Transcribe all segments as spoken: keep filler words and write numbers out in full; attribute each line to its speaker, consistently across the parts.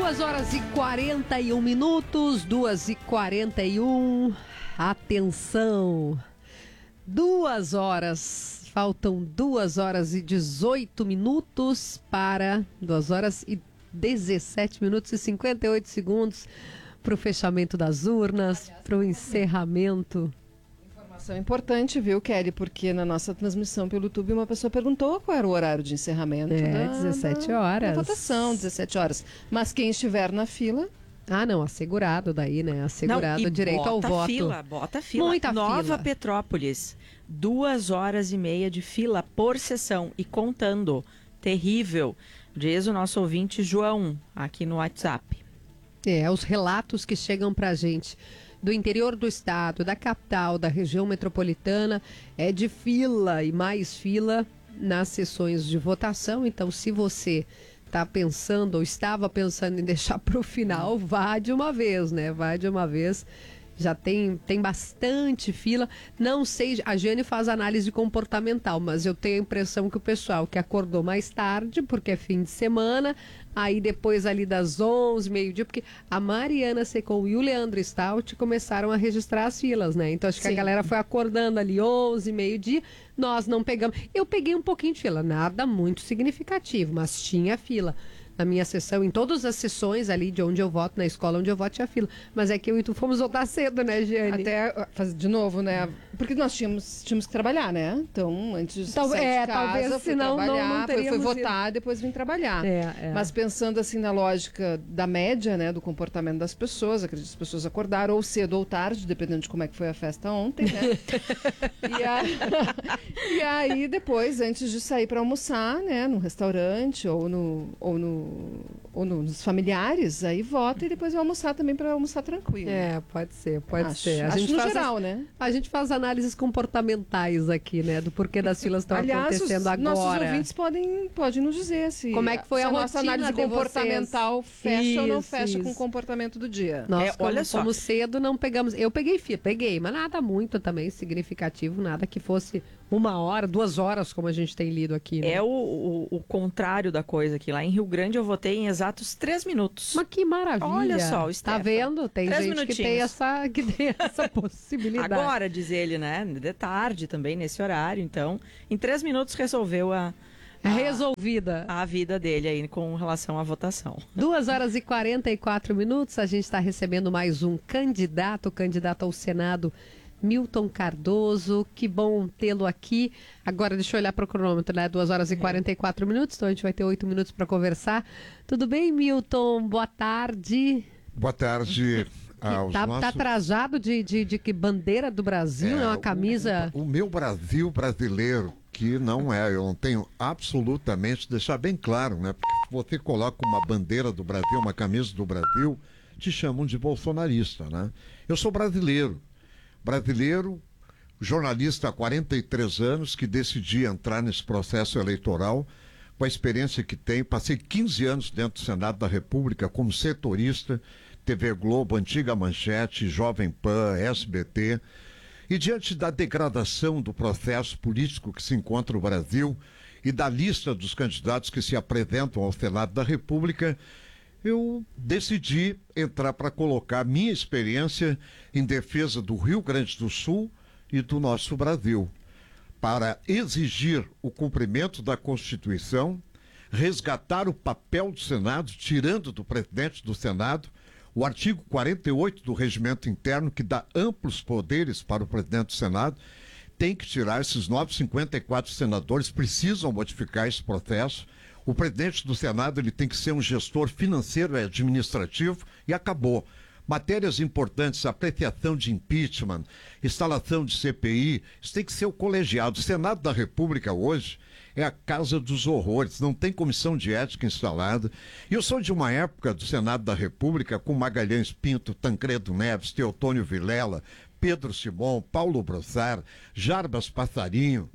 Speaker 1: duas horas e quarenta e um minutos, duas e quarenta e um. Atenção! Duas horas, faltam duas horas e dezoito minutos para duas horas e dezessete minutos e cinquenta e oito segundos para o fechamento das urnas, para o encerramento.
Speaker 2: Informação importante, viu, Kelly? Porque na nossa transmissão pelo YouTube uma pessoa perguntou qual era o horário de encerramento.
Speaker 1: É,
Speaker 2: da,
Speaker 1: dezessete
Speaker 2: da,
Speaker 1: horas.
Speaker 2: Da votação, dezessete horas. Mas quem estiver na fila...
Speaker 1: Ah, não, assegurado daí, né? Assegurado
Speaker 3: não,
Speaker 1: o direito ao voto.
Speaker 3: Fila, bota fila.
Speaker 1: Muita
Speaker 3: Nova
Speaker 1: fila.
Speaker 3: Petrópolis, duas horas e meia de fila por sessão e contando. Terrível, diz o nosso ouvinte João, aqui no WhatsApp.
Speaker 1: É, os relatos que chegam pra gente do interior do estado, da capital, da região metropolitana, é de fila e mais fila nas sessões de votação. Então, se você está pensando ou estava pensando em deixar para o final, vá de uma vez, né? Vá de uma vez. Já tem, tem bastante fila. Não sei, a Jane faz análise comportamental, mas eu tenho a impressão que o pessoal que acordou mais tarde, porque é fim de semana, aí depois ali das onze, meio-dia, porque a Mariana Secom e o Leandro Stout começaram a registrar as filas, né? Então acho que Sim. a galera foi acordando ali onze, meio-dia, nós não pegamos. Eu peguei um pouquinho de fila, nada muito significativo, mas tinha fila. Na minha sessão, em todas as sessões ali de onde eu voto, na escola onde eu voto, tinha fila. Mas é que eu e tu fomos votar cedo, né, Giane?
Speaker 2: Até, fazer de novo, né? Porque nós tínhamos, tínhamos que trabalhar, né? Então, antes de
Speaker 1: Tal,
Speaker 2: sair
Speaker 1: é,
Speaker 2: de casa,
Speaker 1: talvez,
Speaker 2: fui
Speaker 1: senão
Speaker 2: trabalhar,
Speaker 1: não, não
Speaker 2: foi, foi
Speaker 1: teríamos
Speaker 2: votar,
Speaker 1: ido.
Speaker 2: depois vim trabalhar.
Speaker 1: É, é.
Speaker 2: Mas pensando assim na lógica da média, né? Do comportamento das pessoas, acredito que as pessoas acordaram ou cedo ou tarde, dependendo de como é que foi a festa ontem, né? e, aí, e aí, depois, antes de sair para almoçar, né? No restaurante ou no... Ou no ou nos familiares, aí vota e depois vai almoçar também para almoçar tranquilo.
Speaker 1: É, pode ser, pode
Speaker 2: acho,
Speaker 1: ser. A
Speaker 2: acho
Speaker 1: gente
Speaker 2: no
Speaker 1: faz
Speaker 2: geral,
Speaker 1: as,
Speaker 2: né?
Speaker 1: A gente faz análises comportamentais aqui, né? Do porquê das filas estão acontecendo
Speaker 2: os,
Speaker 1: agora.
Speaker 2: Nossos ouvintes podem, podem nos dizer se,
Speaker 1: como é que foi
Speaker 2: se
Speaker 1: a,
Speaker 2: a nossa análise comportamental fecha
Speaker 1: isso,
Speaker 2: ou não fecha
Speaker 1: isso.
Speaker 2: com o comportamento do dia.
Speaker 1: Nós,
Speaker 3: é,
Speaker 1: como,
Speaker 3: olha só.
Speaker 1: como cedo, não pegamos. Eu peguei fila, peguei, mas nada muito também significativo, nada que fosse uma hora, duas horas, como a gente tem lido aqui. Né?
Speaker 3: É o, o, o contrário da coisa aqui. Lá em Rio Grande eu votei em exatos três minutos.
Speaker 1: Mas que maravilha.
Speaker 3: Olha só, o
Speaker 1: Tá vendo? Tem
Speaker 3: três
Speaker 1: gente que tem, essa, que tem essa possibilidade.
Speaker 3: Agora, diz ele, né? De tarde também, nesse horário. Então, em três minutos resolveu a...
Speaker 1: a resolvida.
Speaker 3: A vida dele aí com relação à votação.
Speaker 1: duas horas e quarenta e quatro minutos, a gente está recebendo mais um candidato, candidato ao Senado, Milton Cardoso. Que bom tê-lo aqui. Agora deixa eu olhar para o cronômetro, né? duas horas e quarenta e quatro minutos, então a gente vai ter oito minutos para conversar. Tudo bem, Milton? Boa tarde.
Speaker 4: Boa tarde aos
Speaker 1: tá,
Speaker 4: nossos...
Speaker 1: tá trajado de, de, de que bandeira do Brasil, é, né? Uma camisa...
Speaker 4: O, o, o meu Brasil brasileiro, que não é, eu não tenho absolutamente, deixar bem claro, né? Porque se você coloca uma bandeira do Brasil, uma camisa do Brasil, te chamam de bolsonarista, né? Eu sou brasileiro. Brasileiro, jornalista há quarenta e três anos, que decidi entrar nesse processo eleitoral, com a experiência que tenho. Passei quinze anos dentro do Senado da República como setorista, T V Globo, Antiga Manchete, Jovem Pan, S B T. E diante da degradação do processo político que se encontra no Brasil e da lista dos candidatos que se apresentam ao Senado da República, eu decidi entrar para colocar minha experiência em defesa do Rio Grande do Sul e do nosso Brasil, para exigir o cumprimento da Constituição, resgatar o papel do Senado, tirando do presidente do Senado o artigo quarenta e oito do Regimento Interno, que dá amplos poderes para o presidente do Senado. Tem que tirar esses novecentos e cinquenta e quatro senadores, precisam modificar esse processo. O presidente do Senado ele tem que ser um gestor financeiro e administrativo e acabou. Matérias importantes, apreciação de impeachment, instalação de C P I, isso tem que ser o colegiado. O Senado da República hoje é a casa dos horrores, não tem comissão de ética instalada. E eu sou de uma época do Senado da República com Magalhães Pinto, Tancredo Neves, Teotônio Vilela, Pedro Simão, Paulo Brossard, Jarbas Passarinho,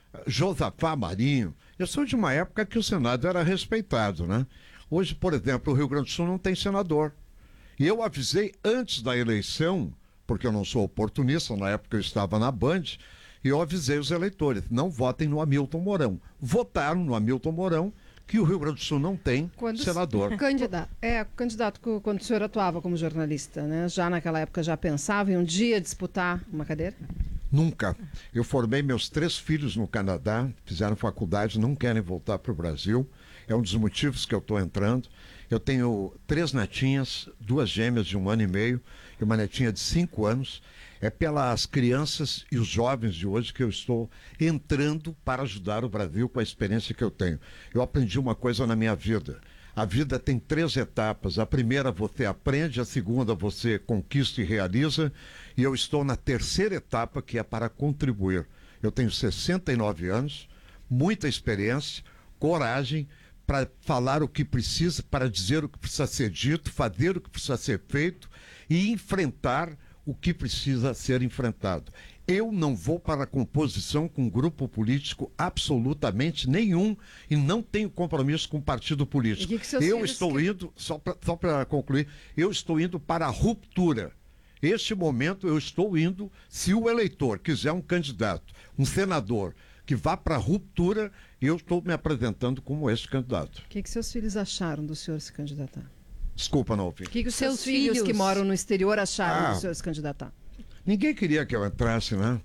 Speaker 4: Josafá Marinho. Eu sou de uma época que o Senado era respeitado, né? Hoje, por exemplo, o Rio Grande do Sul não tem senador. E eu avisei antes da eleição, porque eu não sou oportunista, na época eu estava na Band, e eu avisei os eleitores, não votem no Hamilton Mourão. Votaram no Hamilton Mourão, que o Rio Grande do Sul não tem
Speaker 2: Quando
Speaker 4: senador.
Speaker 1: Candidato.
Speaker 2: É, candidato, co- quando o senhor atuava como jornalista, né? Já naquela época já pensava em um dia disputar uma cadeira?
Speaker 4: Nunca. Eu formei meus três filhos no Canadá, fizeram faculdade, não querem voltar para o Brasil. É um dos motivos que eu estou entrando. Eu tenho três netinhas, duas gêmeas de um ano e meio e uma netinha de cinco anos. É pelas crianças e os jovens de hoje que eu estou entrando para ajudar o Brasil com a experiência que eu tenho. Eu aprendi uma coisa na minha vida. A vida tem três etapas. A primeira você aprende, a segunda você conquista e realiza, e eu estou na terceira etapa, que é para contribuir. Eu tenho sessenta e nove anos, muita experiência, coragem para falar o que precisa, para dizer o que precisa ser dito, fazer o que precisa ser feito e enfrentar o que precisa ser enfrentado. Eu não vou para a composição com grupo político absolutamente nenhum e não tenho compromisso com partido político.
Speaker 2: E que que seus
Speaker 4: Eu
Speaker 2: filhos
Speaker 4: estou
Speaker 2: que-
Speaker 4: indo, só para só para concluir, eu estou indo para a ruptura. Este momento eu estou indo, se o eleitor quiser um candidato, um senador, que vá para a ruptura, eu estou me apresentando como esse candidato.
Speaker 2: O que, que seus filhos acharam do senhor se candidatar?
Speaker 4: Desculpa, não ouvi.
Speaker 2: O que, que os seus,
Speaker 1: Seus
Speaker 2: filhos,
Speaker 1: filhos.
Speaker 2: que moram no exterior acharam
Speaker 4: Ah.
Speaker 2: do senhor se candidatar?
Speaker 4: Ninguém queria que eu entrasse, né?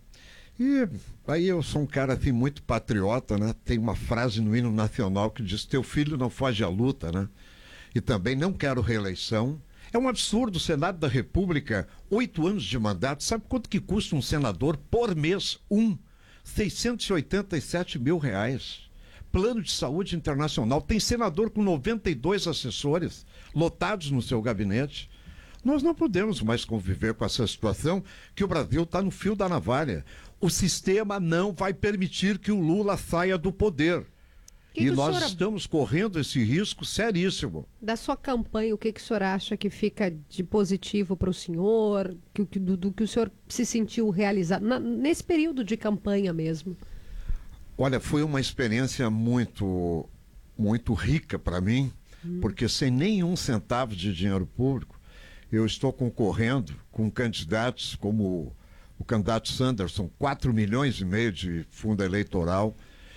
Speaker 4: E aí eu sou um cara assim muito patriota, né? Tem uma frase no hino nacional que diz: teu filho não foge à luta, né? E também não quero reeleição. É um absurdo o Senado da República, oito anos de mandato. Sabe quanto que custa um senador por mês? Um, seiscentos e oitenta e sete mil reais. Plano de saúde internacional. Tem senador com noventa e dois assessores lotados no seu gabinete. Nós não podemos mais conviver com essa situação que o Brasil está no fio da navalha. O sistema não vai permitir que o Lula saia do poder.
Speaker 1: Que
Speaker 4: e
Speaker 1: que o
Speaker 4: nós
Speaker 1: senhor-
Speaker 4: estamos correndo esse risco seríssimo.
Speaker 1: Da sua campanha, o que, que o senhor acha que fica de positivo para o senhor, que, que- do, do que o senhor se sentiu realizado, na- nesse período de campanha mesmo?
Speaker 4: Olha, foi uma experiência muito, muito rica para mim, porque sem nenhum centavo de dinheiro público, eu estou concorrendo com candidatos como o candidato Sanderson, quatro milhões e meio de fundo eleitoral.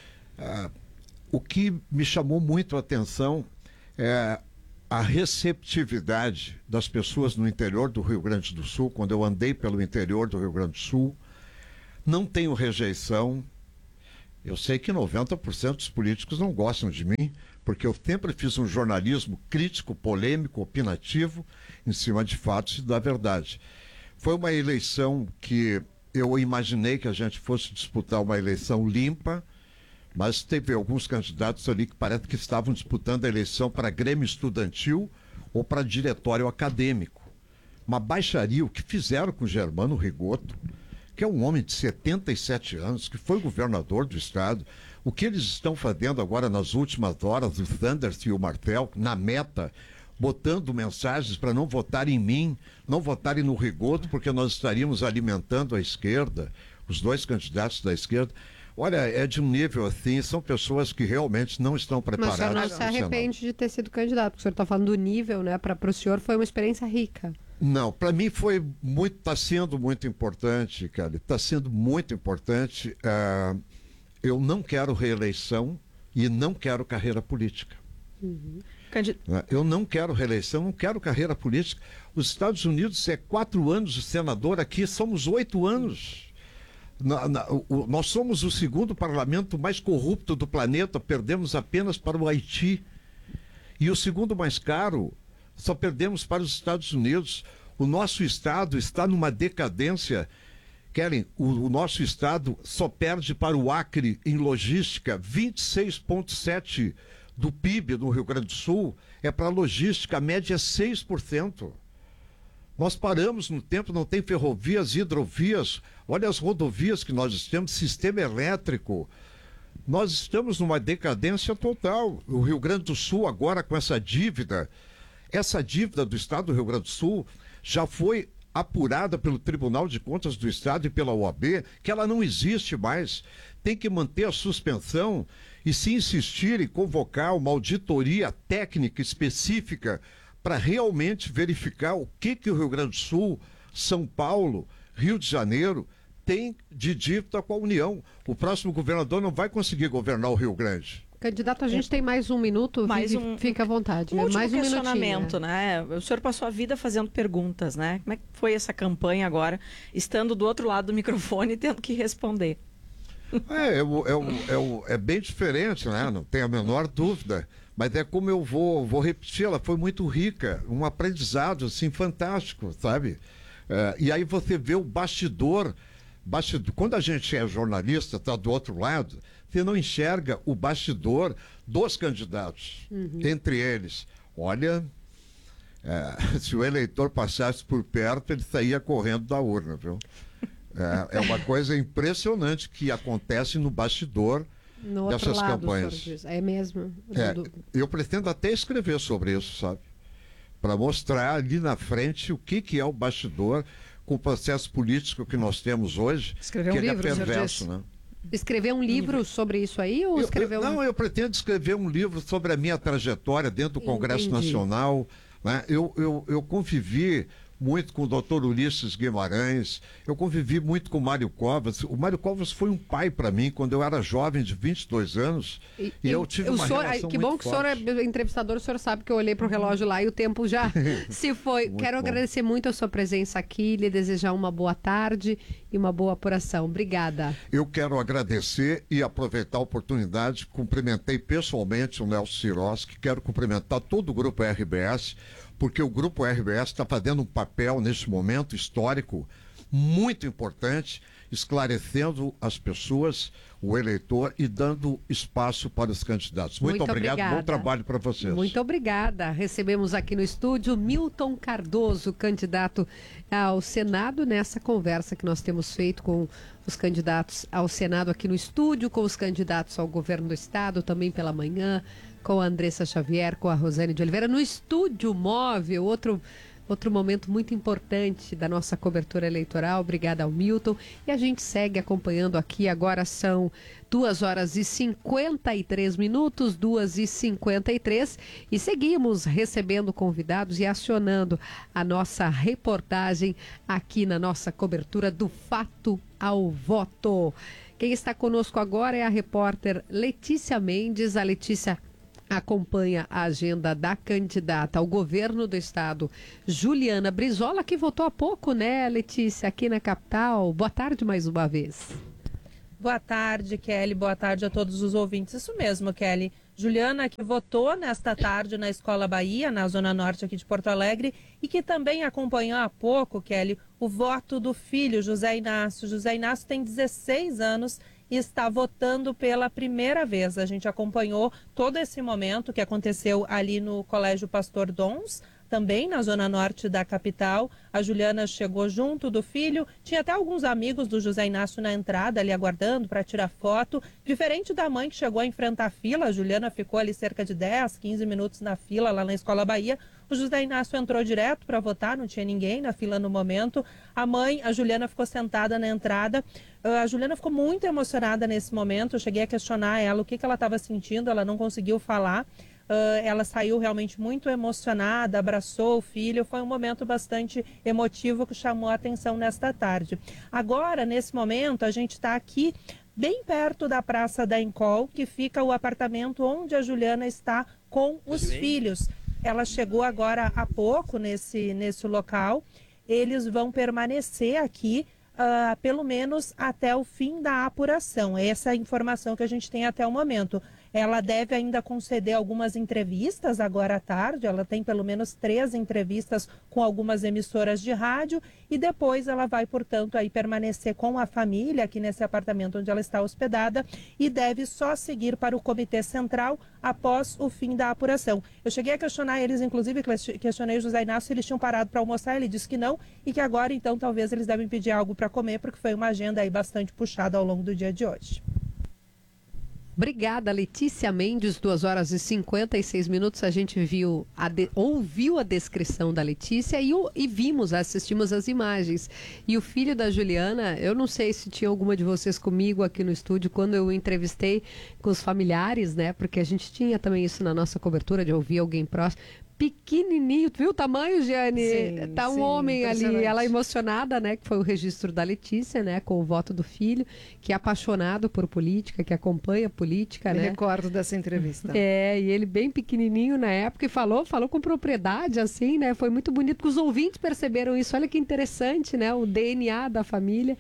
Speaker 4: Ah, o que me chamou muito a atenção é a receptividade das pessoas no interior do Rio Grande do Sul. Quando eu andei pelo interior do Rio Grande do Sul, não tenho rejeição. Eu sei que noventa por cento dos políticos não gostam de mim, porque eu sempre fiz um jornalismo crítico, polêmico, opinativo, em cima de fatos e da verdade. Foi uma eleição que eu imaginei que a gente fosse disputar uma eleição limpa, mas teve alguns candidatos ali que parece que estavam disputando a eleição para Grêmio Estudantil ou para diretório acadêmico. Uma baixaria, o que fizeram com o Germano Rigoto, que é um homem de setenta e sete anos, que foi governador do estado. O que eles estão fazendo agora nas últimas horas, o Sanders e o Martel, na meta, botando mensagens para não votarem em mim, não votarem no Rigoto, porque nós estaríamos alimentando a esquerda, os dois candidatos da esquerda. Olha, é de um nível assim, são pessoas que realmente não estão
Speaker 1: Mas o senhor
Speaker 4: preparadas.
Speaker 1: não
Speaker 4: para
Speaker 1: se
Speaker 4: o Senado.
Speaker 1: arrepende de ter sido candidato, porque o senhor está falando do nível, né? Para o senhor foi uma experiência rica.
Speaker 4: Não, para mim foi muito, está sendo muito importante, cara. Está sendo muito importante. Ah, eu não quero reeleição e não quero carreira política.
Speaker 3: Candi-
Speaker 4: né? Eu não quero reeleição, não quero carreira política. Os Estados Unidos é quatro anos de senador, aqui somos oito anos. Na- na- o- o- nós somos o segundo parlamento mais corrupto do planeta, perdemos apenas para o Haiti. E o segundo mais caro, só perdemos para os Estados Unidos. O nosso Estado está numa decadência. Querem, o, o nosso Estado só perde para o Acre em logística. vinte e seis vírgula sete do P I B no Rio Grande do Sul é para a logística, a média é seis por cento. Nós paramos no tempo, não tem ferrovias, hidrovias. Olha as rodovias que nós temos, sistema elétrico. Nós estamos numa decadência total. O Rio Grande do Sul agora com essa dívida, essa dívida do Estado do Rio Grande do Sul já foi apurada pelo Tribunal de Contas do Estado e pela O A B, que ela não existe mais. Tem que manter a suspensão e, se insistir em convocar uma auditoria técnica específica para realmente verificar o que, que o Rio Grande do Sul, São Paulo, Rio de Janeiro tem de dívida com a União. O próximo governador não vai conseguir governar o Rio Grande.
Speaker 1: Candidato, a gente é. tem mais um minuto, mais Vivi, um, fica à vontade.
Speaker 3: Um
Speaker 1: mais um
Speaker 3: questionamento, né? O senhor passou a vida fazendo perguntas, né? Como é que foi essa campanha agora, estando do outro lado do microfone e tendo que responder?
Speaker 4: É, é, é, é, é bem diferente, né? Não tem a menor dúvida. Mas é como eu vou, vou repetir, ela foi muito rica, um aprendizado assim, fantástico, sabe? É, e aí você vê o bastidor, bastidor. Quando a gente é jornalista, está do outro lado, você não enxerga o bastidor dos candidatos. Uhum. Entre eles, olha, é, se o eleitor passasse por perto, ele saía correndo da urna, viu? É, é uma coisa impressionante que acontece no bastidor
Speaker 1: no
Speaker 4: dessas
Speaker 1: lado,
Speaker 4: campanhas.
Speaker 1: É mesmo?
Speaker 4: É, eu pretendo até escrever sobre isso, sabe? Para mostrar ali na frente o que, que é o bastidor com o processo político que nós temos hoje.
Speaker 2: Escrever
Speaker 4: que
Speaker 2: um
Speaker 4: ele
Speaker 2: livro,
Speaker 4: é perverso, né?
Speaker 1: Escrever um livro sobre isso aí ou
Speaker 4: eu,
Speaker 1: escrever
Speaker 4: eu,
Speaker 1: um...
Speaker 4: Não, eu pretendo escrever um livro sobre a minha trajetória dentro do Congresso Entendi. Nacional. Né? Eu, eu, eu convivi muito com o doutor Ulisses Guimarães, eu convivi muito com o Mário Covas. O Mário Covas foi um pai para mim quando eu era jovem, de vinte e dois anos, e, e eu tive uma
Speaker 1: senhor,
Speaker 4: relação
Speaker 1: Que
Speaker 4: muito
Speaker 1: bom que
Speaker 4: forte.
Speaker 1: o senhor é entrevistador, o senhor sabe que eu olhei para o relógio lá e o tempo já se foi. Muito Quero bom. agradecer muito a sua presença aqui, lhe desejar uma boa tarde e uma boa apuração. Obrigada.
Speaker 4: Eu quero agradecer e aproveitar a oportunidade, cumprimentei pessoalmente o Nelson Siroski, quero cumprimentar todo o Grupo R B S, porque o Grupo R B S está fazendo um papel nesse momento histórico muito importante, esclarecendo as pessoas, o eleitor e dando espaço para os candidatos. Muito, Muito obrigado, obrigada. Bom trabalho para vocês.
Speaker 1: Muito obrigada. Recebemos aqui no estúdio Milton Cardoso, candidato ao Senado, nessa conversa que nós temos feito com os candidatos ao Senado aqui no estúdio, com os candidatos ao governo do estado, também pela manhã, com a Andressa Xavier, com a Rosane de Oliveira, no estúdio móvel, outro... Outro momento muito importante da nossa cobertura eleitoral. Obrigada ao Milton. E a gente segue acompanhando aqui. Agora são duas horas e cinquenta e três minutos, duas e cinquenta e três. E seguimos recebendo convidados e acionando a nossa reportagem aqui na nossa cobertura do Fato ao Voto. Quem está conosco agora é a repórter Letícia Mendes. A Letícia acompanha a agenda da candidata ao governo do estado, Juliana Brizola, que votou há pouco, né, Letícia, aqui na capital. Boa tarde mais uma vez.
Speaker 5: Boa tarde, Kelly. Boa tarde a todos os ouvintes. Isso mesmo, Kelly. Juliana, que votou nesta tarde na Escola Bahia, na Zona Norte aqui de Porto Alegre, e que também acompanhou há pouco, Kelly, o voto do filho, José Inácio. José Inácio tem dezesseis anos e está votando pela primeira vez. A gente acompanhou todo esse momento que aconteceu ali no Colégio Pastor Dons, também na zona norte da capital. A Juliana chegou junto do filho, tinha até alguns amigos do José Inácio na entrada ali aguardando para tirar foto. Diferente da mãe que chegou a enfrentar a fila, a Juliana ficou ali cerca de dez, quinze minutos na fila lá na Escola Bahia. O José Inácio entrou direto para votar, não tinha ninguém na fila no momento. A mãe, a Juliana, ficou sentada na entrada. Uh, a Juliana ficou muito emocionada nesse momento. Eu cheguei a questionar ela o que, que ela estava sentindo, ela não conseguiu falar. Uh, ela saiu realmente muito emocionada, abraçou o filho. Foi um momento bastante emotivo que chamou a atenção nesta tarde. Agora, nesse momento, a gente está aqui bem perto da Praça da Encol, que fica o apartamento onde a Juliana está com os Sim. filhos. Ela chegou agora há pouco nesse, nesse local. Eles vão permanecer aqui uh, pelo menos até o fim da apuração. Essa é a informação que a gente tem até o momento. Ela deve ainda conceder algumas entrevistas agora à tarde. Ela tem pelo menos três entrevistas com algumas emissoras de rádio e depois ela vai, portanto, aí permanecer com a família aqui nesse apartamento onde ela está hospedada e deve só seguir para o Comitê Central após o fim da apuração. Eu cheguei a questionar eles, inclusive questionei o José Inácio se eles tinham parado para almoçar. Ele disse que não e que agora, então, talvez eles devem pedir algo para comer, porque foi uma agenda aí bastante puxada ao longo do dia de hoje.
Speaker 1: Obrigada, Letícia Mendes, duas horas e cinquenta e seis minutos. A gente viu, a de, ouviu a descrição da Letícia e, o, e vimos, assistimos as imagens. E o filho da Juliana, eu não sei se tinha alguma de vocês comigo aqui no estúdio, quando eu entrevistei com os familiares, né? Porque a gente tinha também isso na nossa cobertura, de ouvir alguém próximo. pequenininho, tu viu o tamanho, Giane?
Speaker 2: Sim,
Speaker 1: tá um
Speaker 2: sim,
Speaker 1: homem ali,
Speaker 2: impressionante.
Speaker 1: ela emocionada, né, que foi o registro da Letícia, né, com o voto do filho, que é apaixonado por política, que acompanha a política,
Speaker 2: Me
Speaker 1: né?
Speaker 2: recordo dessa entrevista.
Speaker 1: É, e ele bem pequenininho na época e falou, falou com propriedade, assim, né? Foi muito bonito, porque os ouvintes perceberam isso. Olha que interessante, né? O D N A da família.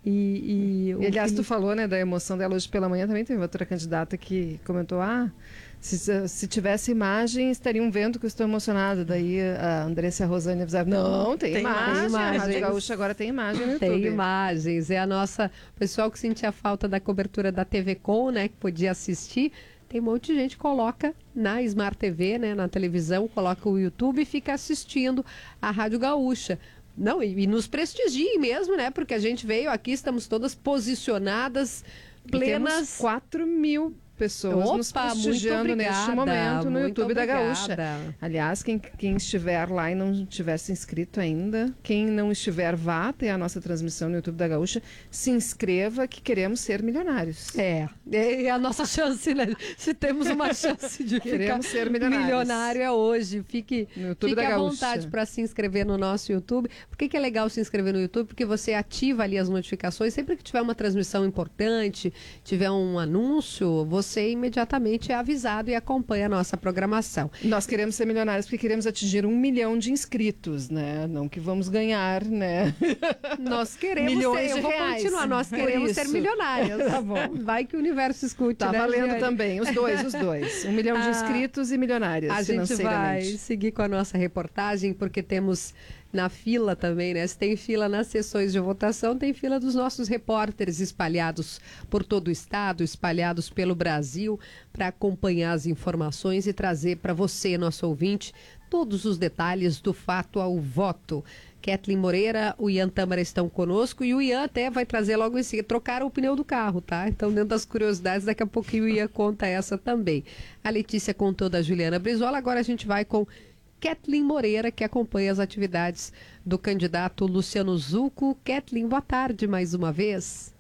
Speaker 1: E, e, o
Speaker 2: E, aliás,
Speaker 1: filho-
Speaker 2: tu falou, né, da emoção dela hoje pela manhã, também teve outra candidata que comentou, ah, se, se tivesse imagem, estariam vendo que eu estou emocionada. Daí a Andressa e a Rosane avisaram, não, tem,
Speaker 3: Tem
Speaker 2: imagem,
Speaker 1: imagens.
Speaker 2: a Rádio Gaúcha agora tem imagem no
Speaker 1: Tem
Speaker 2: YouTube.
Speaker 1: imagens, é a nossa... O pessoal que sentia falta da cobertura da T V Com, né, que podia assistir, tem um monte de gente que coloca na Smart T V, né, na televisão, coloca o YouTube e fica assistindo a Rádio Gaúcha. Não, e, e nos prestigiem mesmo, né, porque a gente veio aqui, estamos todas posicionadas,
Speaker 2: E temos
Speaker 1: plenas...
Speaker 2: quatro mil pessoas nos
Speaker 1: Opa, muito
Speaker 2: prestigiando neste
Speaker 1: obrigada,
Speaker 2: momento no
Speaker 1: muito
Speaker 2: YouTube da Gaúcha.
Speaker 1: obrigada.
Speaker 2: Aliás, quem, quem estiver lá e não tiver se inscrito ainda, quem não estiver, vá até a nossa transmissão no YouTube da Gaúcha, se inscreva que queremos ser milionários.
Speaker 1: É, é a nossa chance, né? Se temos uma chance de ficar
Speaker 2: Queremos ser milionários.
Speaker 1: milionário é hoje. Fique,
Speaker 2: No YouTube
Speaker 1: fique
Speaker 2: da
Speaker 1: à
Speaker 2: Gaúcha.
Speaker 1: vontade para se inscrever no nosso YouTube. Por que, que é legal se inscrever no YouTube? Porque você ativa ali as notificações. Sempre que tiver uma transmissão importante, tiver um anúncio, você imediatamente é avisado e acompanha a nossa programação.
Speaker 2: Nós queremos ser milionários porque queremos atingir um milhão de inscritos, né? Não que vamos ganhar, né?
Speaker 1: Nós queremos
Speaker 2: Milhões
Speaker 1: ser,
Speaker 2: de
Speaker 1: eu vou
Speaker 2: reais.
Speaker 1: continuar, nós
Speaker 2: Por
Speaker 1: queremos
Speaker 2: isso.
Speaker 1: ser milionárias.
Speaker 2: Tá bom.
Speaker 1: Vai que o universo escute,
Speaker 2: Tá
Speaker 1: né,
Speaker 2: valendo
Speaker 1: Giane?
Speaker 2: também, os dois, os dois. Um milhão de
Speaker 1: Ah,
Speaker 2: inscritos e milionários
Speaker 1: A gente vai
Speaker 2: financeiramente.
Speaker 1: seguir com a nossa reportagem, porque temos na fila também, né? Se tem fila nas sessões de votação, tem fila dos nossos repórteres espalhados por todo o estado, espalhados pelo Brasil, para acompanhar as informações e trazer para você, nosso ouvinte, todos os detalhes do fato ao voto. Kathleen Moreira, o Ian Tâmara estão conosco e o Ian até vai trazer logo em seguida. Trocaram o pneu do carro, tá? Então, dentro das curiosidades, daqui a pouquinho o Ian conta essa também. A Letícia contou da Juliana Brizola, agora a gente vai com Kathleen Moreira, que acompanha as atividades do candidato Luciano Zucco. Kathleen, boa tarde mais uma vez.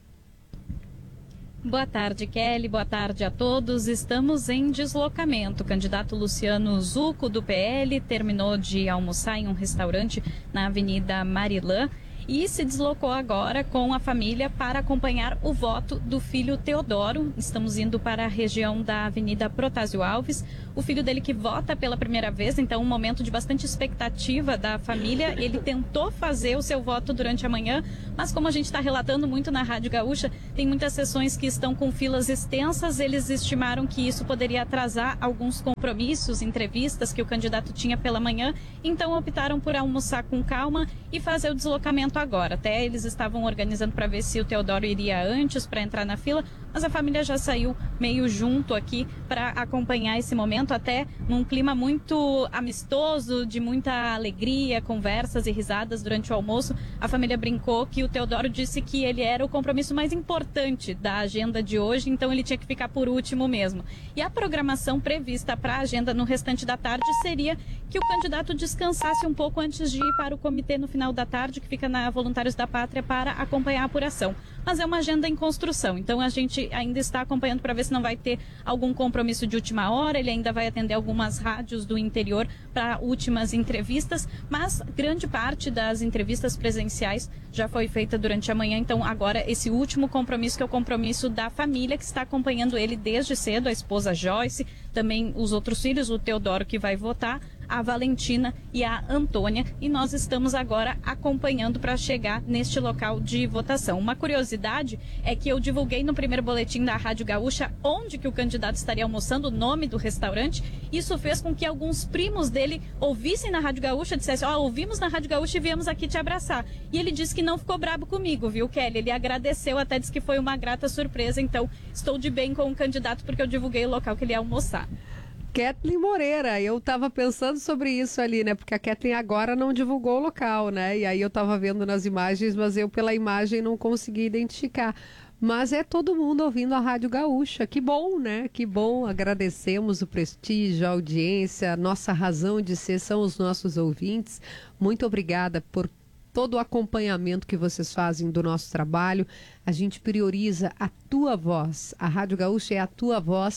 Speaker 6: Boa tarde, Kelly. Boa tarde a todos. Estamos em deslocamento. O candidato Luciano Zucco, do P L, terminou de almoçar em um restaurante na Avenida Marilã e se deslocou agora com a família para acompanhar o voto do filho Teodoro. Estamos indo para a região da Avenida Protásio Alves. O filho dele que vota pela primeira vez, então um momento de bastante expectativa da família. Ele tentou fazer o seu voto durante a manhã, mas como a gente está relatando muito na Rádio Gaúcha, tem muitas sessões que estão com filas extensas. Eles estimaram que isso poderia atrasar alguns compromissos, entrevistas que o candidato tinha pela manhã, então optaram por almoçar com calma e fazer o deslocamento agora. Até eles estavam organizando para ver se o Teodoro iria antes para entrar na fila, mas a família já saiu meio junto aqui para acompanhar esse momento, até num clima muito amistoso, de muita alegria, conversas e risadas durante o almoço. A família brincou que o Teodoro disse que ele era o compromisso mais importante da agenda de hoje, então ele tinha que ficar por último mesmo. E a programação prevista para a agenda no restante da tarde seria que o candidato descansasse um pouco antes de ir para o comitê no final da tarde, que fica na Voluntários da Pátria, para acompanhar a apuração. Mas é uma agenda em construção, então a gente ainda está acompanhando para ver se não vai ter algum compromisso de última hora. Ele ainda vai atender algumas rádios do interior para últimas entrevistas, mas grande parte das entrevistas presenciais já foi feita durante a manhã. Então agora esse último compromisso, que é o compromisso da família que está acompanhando ele desde cedo, a esposa Joyce, também os outros filhos, o Teodoro que vai votar, a Valentina e a Antônia, e nós estamos agora acompanhando para chegar neste local de votação. Uma curiosidade é que eu divulguei no primeiro boletim da Rádio Gaúcha onde que o candidato estaria almoçando, o nome do restaurante. Isso fez com que alguns primos dele ouvissem na Rádio Gaúcha, dissessem, ó, oh, ouvimos na Rádio Gaúcha e viemos aqui te abraçar. E ele disse que não ficou brabo comigo, viu, Kelly? Ele agradeceu, até disse que foi uma grata surpresa. Então, estou de bem com o candidato porque eu divulguei o local que ele ia almoçar.
Speaker 1: Kathleen Moreira, eu estava pensando sobre isso ali, né? Porque a Kathleen agora não divulgou o local, né? E aí eu estava vendo nas imagens, mas eu pela imagem não consegui identificar. Mas é todo mundo ouvindo a Rádio Gaúcha. Que bom, né? Que bom. Agradecemos o prestígio, a audiência, a nossa razão de ser são os nossos ouvintes. Muito obrigada por todo o acompanhamento que vocês fazem do nosso trabalho. A gente prioriza a tua voz. A Rádio Gaúcha é a tua voz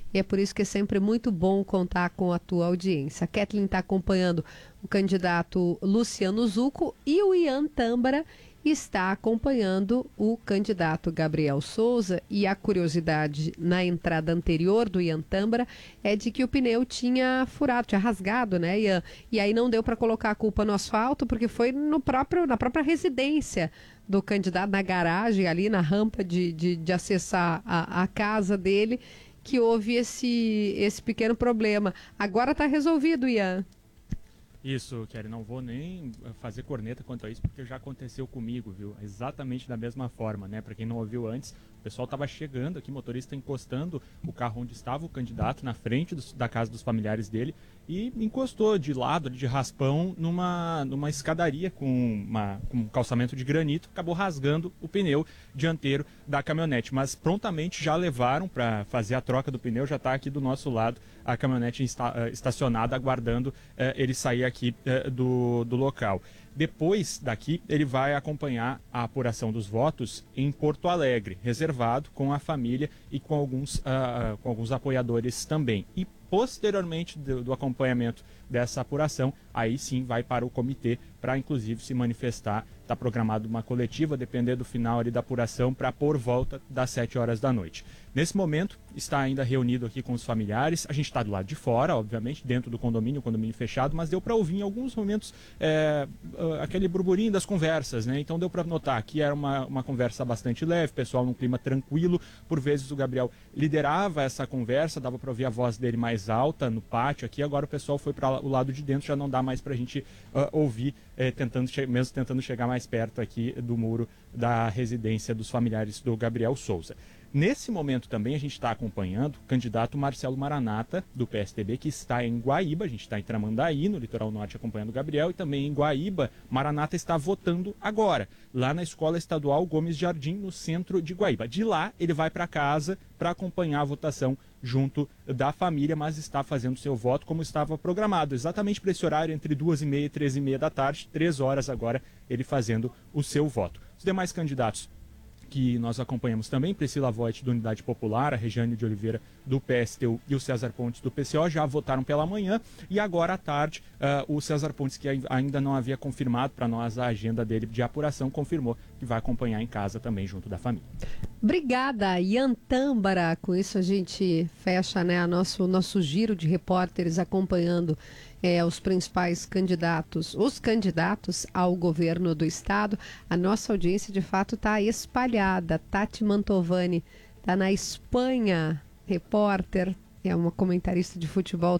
Speaker 1: e é por isso que é sempre muito bom contar com a tua audiência. A Kathleen está acompanhando o candidato Luciano Zucco e o Ian Tâmara está acompanhando o candidato Gabriel Souza, e a curiosidade na entrada anterior do Ian Tâmara é de que o pneu tinha furado, tinha rasgado, né, Ian? E aí não deu para colocar a culpa no asfalto, porque foi no próprio, na própria residência do candidato, na garagem ali, na rampa de, de, de acessar a, a casa dele, que houve esse, esse pequeno problema. Agora está resolvido, Ian.
Speaker 7: Isso, Kelly, não vou nem fazer corneta quanto a isso, porque já aconteceu comigo, viu? Exatamente da mesma forma, né? Para quem não ouviu antes, o pessoal estava chegando aqui, motorista encostando o carro onde estava o candidato, na frente dos, da casa dos familiares dele, e encostou de lado, de raspão, numa, numa escadaria com, uma, com um calçamento de granito, acabou rasgando o pneu dianteiro da caminhonete. Mas prontamente já levaram para fazer a troca do pneu, já está aqui do nosso lado a caminhonete esta, estacionada, aguardando eh, ele sair aqui eh, do, do local. Depois daqui, ele vai acompanhar a apuração dos votos em Porto Alegre, reservado com a família e com alguns, uh, com alguns apoiadores também. E posteriormente do, do acompanhamento dessa apuração, aí sim vai para o comitê para inclusive se manifestar. Está programado uma coletiva, depender do final ali da apuração, para por volta das sete horas da noite. Nesse momento, está ainda reunido aqui com os familiares. A gente está do lado de fora, obviamente, dentro do condomínio, condomínio fechado, mas deu para ouvir em alguns momentos é, aquele burburinho das conversas, né? Então deu para notar que era uma, uma conversa bastante leve, pessoal num clima tranquilo. Por vezes o Gabriel liderava essa conversa, dava para ouvir a voz dele mais alta no pátio aqui. Agora o pessoal foi para o lado de dentro, já não dá mais para a gente uh, ouvir, é, tentando mesmo tentando chegar mais perto aqui do muro da residência dos familiares do Gabriel Souza. Nesse momento também a gente está acompanhando o candidato Marcelo Maranata, do P S D B, que está em Guaíba. A gente está em Tramandaí, no litoral norte, acompanhando o Gabriel, e também em Guaíba, Maranata está votando agora, lá na Escola Estadual Gomes Jardim, no centro de Guaíba. De lá, ele vai para casa para acompanhar a votação junto da família, mas está fazendo seu voto como estava programado, exatamente para esse horário, entre duas e meia e três e meia da tarde, três horas agora, ele fazendo o seu voto. Os demais candidatos que nós acompanhamos também, Priscila Voit, do Unidade Popular, a Regiane de Oliveira, do P S T U, e o César Pontes, do P C O, já votaram pela manhã, e agora à tarde, uh, o César Pontes, que ainda não havia confirmado para nós a agenda dele de apuração, confirmou que vai acompanhar em casa também, junto da família.
Speaker 1: Obrigada, Ian Tâmara. Com isso a gente fecha, né, a nosso, nosso giro de repórteres acompanhando É, os principais candidatos, os candidatos ao governo do estado. A nossa audiência de fato está espalhada. Tati Mantovani está na Espanha, repórter, é uma comentarista de futebol